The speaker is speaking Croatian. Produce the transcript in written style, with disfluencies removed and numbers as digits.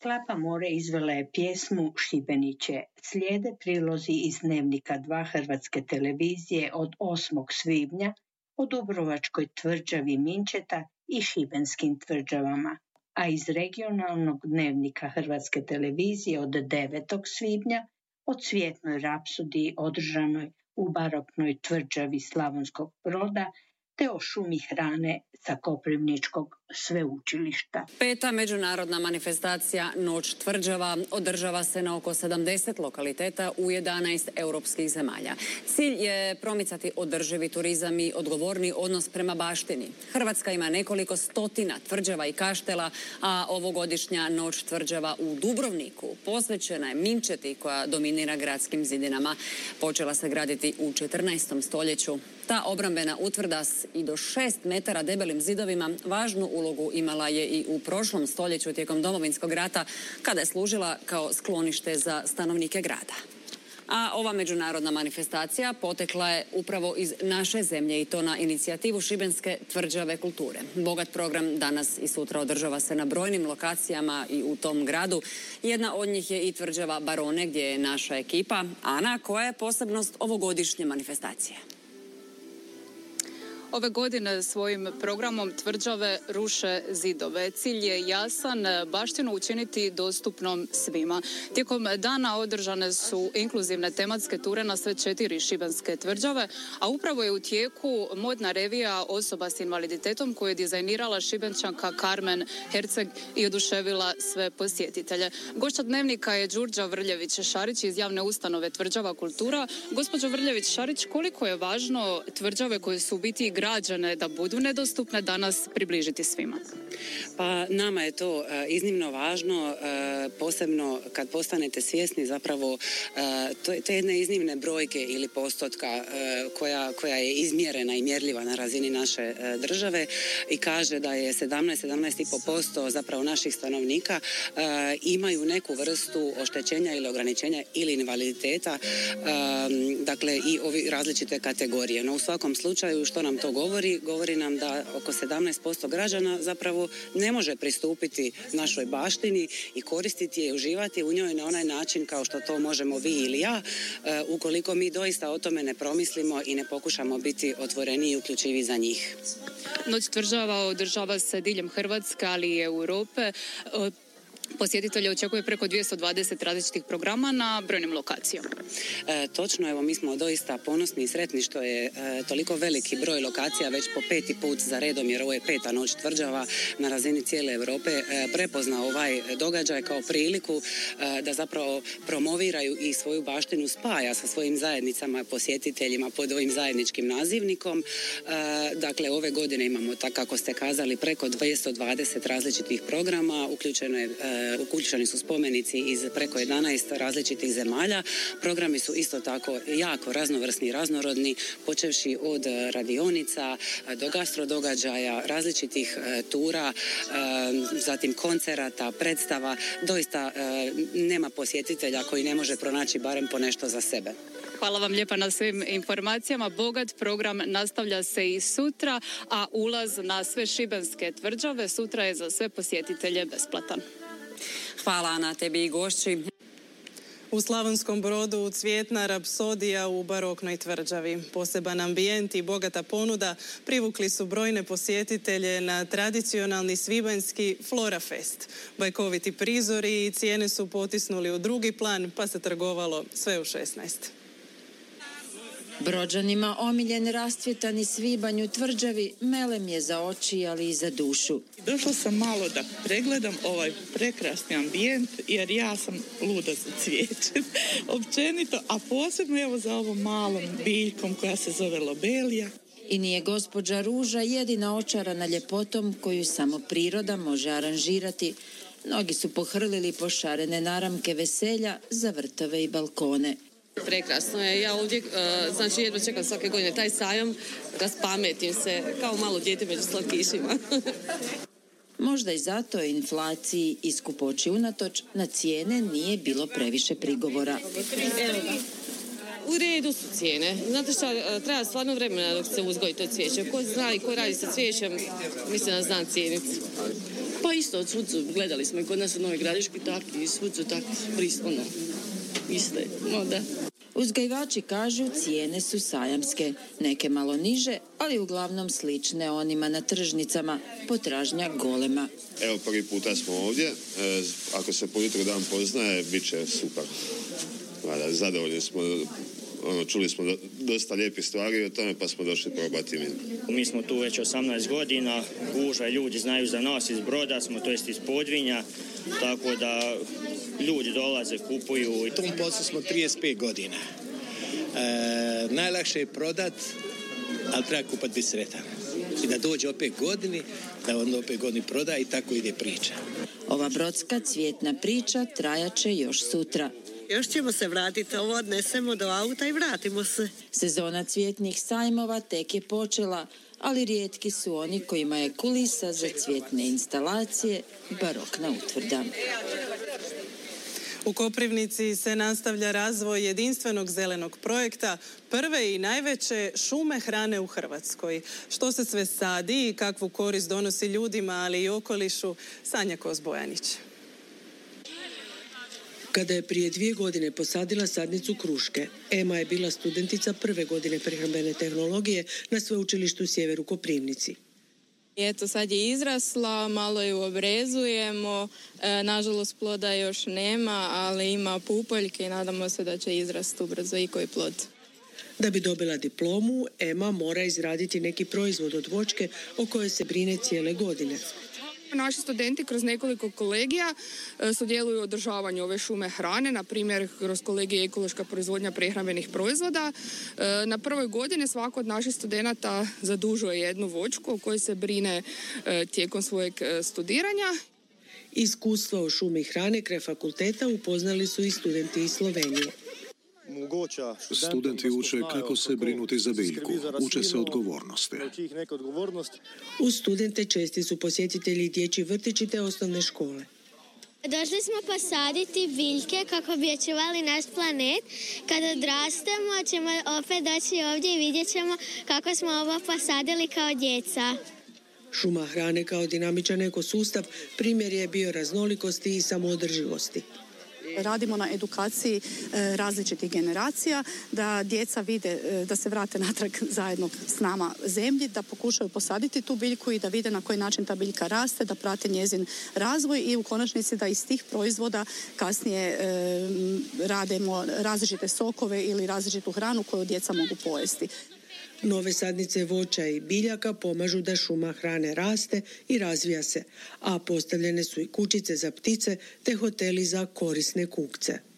Klapa More izvela je pjesmu Šibeniće. Slijede prilozi iz Dnevnika 2 Hrvatske televizije od 8. svibnja o Dubrovačkoj tvrđavi Minčeta i šibenskim tvrđavama, a iz regionalnog Dnevnika Hrvatske televizije od 9. svibnja o cvjetnoj rapsodiji održanoj u baroknoj tvrđavi Slavonskog Broda te o šumi hrane sa Koprivničkog sveučilišta. 5. međunarodna manifestacija Noć tvrđava održava se na oko 70 lokaliteta u 11 europskih zemalja. Cilj je promicati održivi turizam i odgovorni odnos prema baštini. Hrvatska ima nekoliko stotina tvrđava i kaštela, a ovogodišnja Noć tvrđava u Dubrovniku posvećena je Minčeti koja dominira gradskim zidinama. Počela se graditi u 14. stoljeću. Ta obrambena utvrda s i do 6 metara debelim zidovima važnu ulogu imala je i u prošlom stoljeću tijekom Domovinskog rata, kada je služila kao sklonište za stanovnike grada. A ova međunarodna manifestacija potekla je upravo iz naše zemlje i to na inicijativu Šibenske tvrđave kulture. Bogat program danas i sutra održava se na brojnim lokacijama i u tom gradu. Jedna od njih je i tvrđava Barone gdje je naša ekipa. Ana, koja je posebnost ovogodišnje manifestacije? Ove godine svojim programom tvrđave ruše zidove. Cilj je jasan, baštinu učiniti dostupnom svima. Tijekom dana održane su inkluzivne tematske ture na sve 4 šibenske tvrđave, a upravo je u tijeku modna revija osoba s invaliditetom koju je dizajnirala Šibenčanka Karmen Herceg i oduševila sve posjetitelje. Gošća Dnevnika je Đurđa Vrljević-Šarić iz javne ustanove Tvrđava kultura. Gospođo Vrljević-Šarić, koliko je važno tvrđave koje su u biti građane da budu nedostupne danas približiti svima? Pa nama je to iznimno važno, posebno kad postanete svjesni zapravo te jedne iznimne brojke ili postotka koja je izmjerena i mjerljiva na razini naše države i kaže da je 17,5% zapravo naših stanovnika imaju neku vrstu oštećenja ili ograničenja ili invaliditeta, dakle i ovi različite kategorije. No u svakom slučaju što nam to govori? Govori nam da oko 17% građana zapravo ne može pristupiti našoj baštini i koristiti je i uživati u njoj na onaj način kao što to možemo vi ili ja, ukoliko mi doista o tome ne promislimo i ne pokušamo biti otvoreni i uključivi za njih. Noć tvrđava održava se diljem Hrvatske, ali i Europe. Posjetitelje očekuje preko 220 različitih programa na brojnim lokacijama. Točno, evo mi smo doista ponosni i sretni što je toliko veliki broj lokacija već po 5. put za redom, jer ovo je 5. noć tvrđava na razini cijele Europe, prepoznao ovaj događaj kao priliku da zapravo promoviraju i svoju baštinu spaja sa svojim zajednicama, posjetiteljima pod ovim zajedničkim nazivnikom. Dakle, ove godine imamo, tako kako ste kazali, preko 220 različitih programa, uključeni su spomenici iz preko 11 različitih zemalja. Programi su isto tako jako raznovrsni i raznorodni, počevši od radionica do gastrodogađaja, različitih tura, zatim koncerata, predstava. Doista nema posjetitelja koji ne može pronaći barem po nešto za sebe. Hvala vam lijepa na svim informacijama. Bogat program nastavlja se i sutra, a ulaz na sve šibenske tvrđave sutra je za sve posjetitelje besplatan. Hvala na tebi i gošći. U Slavonskom Brodu cvjetna rapsodija u baroknoj tvrđavi. Poseban ambijent i bogata ponuda privukli su brojne posjetitelje na tradicionalni svibanjski Flora Fest. Bajkoviti prizori i cijene su potisnuli u drugi plan, pa se trgovalo sve u 16. Brođanima omiljen rastvjetani svibanj u tvrđavi melem je za oči, ali i za dušu. Došla sam malo da pregledam ovaj prekrasni ambijent, jer ja sam luda za cvijećem općenito, a posebno evo za ovom malom biljkom koja se zove lobelija. I nije gospođa Ruža jedina očarana ljepotom koju samo priroda može aranžirati. Mnogi su pohrlili pošarene naramke veselja za vrtove i balkone. Prekrasno je. Ja ovdje, znači jedva čekam svake godine taj sajam, da spametim se kao malo dijete među slatkišima. Možda i zato inflaciji i skupoći unatoč na cijene nije bilo previše prigovora. U redu su cijene. Znate šta, treba stvarno vremena dok se uzgoji to cvijeće. Ko zna i ko radi sa cvijećem, mislim da znam cijeniti. Pa isto, od svud gledali smo i kod nas u Novoj Gradiški takvi i svud su takvi iste, da. Uzgajivači kažu cijene su sajamske, neke malo niže, ali uglavnom slične onima na tržnicama, potražnja golema. Evo, prvi puta smo ovdje, ako se po jutru dan poznaje, bit će super. Zadovoljni smo, čuli smo dosta lijepih stvari o tome, pa smo došli probati. Mi smo tu već 18 godina, gužva, ljudi znaju za nas, iz Broda smo, to jest iz Podvinja, tako da ljudi dolaze, kupuju. U tom poslu smo 35 godina. Najlakše je prodat, ali treba kupati biti sretan. I da dođe opet godini, da onda opet godini proda i tako ide priča. Ova brodska cvjetna priča trajaće još sutra. Još ćemo se vratiti, ovo odnesemo do auta i vratimo se. Sezona cvjetnih sajmova tek je počela, ali rijetki su oni kojima je kulisa za cvjetne instalacije barokna utvrda. U Koprivnici se nastavlja razvoj jedinstvenog zelenog projekta, prve i najveće šume hrane u Hrvatskoj. Što se sve sadi i kakvu korist donosi ljudima, ali i okolišu, Sanja Kozbojanić. Kada je prije 2 godine posadila sadnicu kruške, Ema je bila studentica prve godine prehrambene tehnologije na sveučilištu Sjever u Koprivnici. Eto, sad je izrasla, malo ju obrezujemo, nažalost ploda još nema, ali ima pupoljke i nadamo se da će izrasti ubrzo i koji plod. Da bi dobila diplomu, Ema mora izraditi neki proizvod od voćke o kojoj se brine cijele godine. Naši studenti kroz nekoliko kolegija sudjeluju u održavanju ove šume hrane, na primjer kroz kolegije ekološka proizvodnja prehrambenih proizvoda. Na prvoj godini svako od naših studenata zadužuje jednu voćku o kojoj se brine tijekom svojeg studiranja. Iskustvo o šumi hrane kraj fakulteta upoznali su i studenti iz Slovenije. Studenti uče kako se brinuti za biljku, uče se odgovornosti. Uz studente česti su posjetitelji dječji vrtići te osnovne škole. Došli smo posaditi biljke kako bi očuvali naš planet. Kada odrastemo ćemo opet doći ovdje i vidjet ćemo kako smo ovo posadili kao djeca. Šuma hrane kao dinamičan ekosustav primjer je bioraznolikosti i samoodrživosti. Radimo na edukaciji različitih generacija, da djeca vide, da se vrate natrag zajedno s nama zemlji, da pokušaju posaditi tu biljku i da vide na koji način ta biljka raste, da prate njezin razvoj i u konačnici da iz tih proizvoda kasnije radimo različite sokove ili različitu hranu koju djeca mogu pojesti. Nove sadnice voća i biljaka pomažu da šuma hrane raste i razvija se, a postavljene su i kućice za ptice te hoteli za korisne kukce.